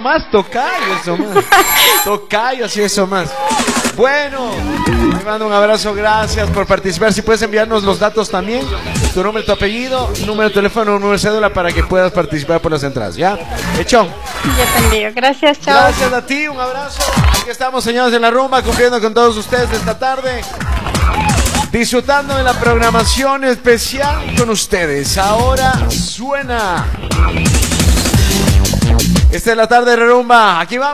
más, tocayo, eso más. Tocayo, así eso más. Bueno, te mando un abrazo, gracias por participar. Si puedes enviarnos los datos también, tu nombre, tu apellido, número de teléfono, número de cédula para que puedas participar por las entradas, ¿ya? Hecho. Ya te envío, gracias, chao. Gracias a ti, un abrazo. Aquí estamos, señores en la rumba, cumpliendo con todos ustedes esta tarde. Disfrutando de la programación especial con ustedes. Ahora suena. Esta es la tarde de rumba. Aquí vamos.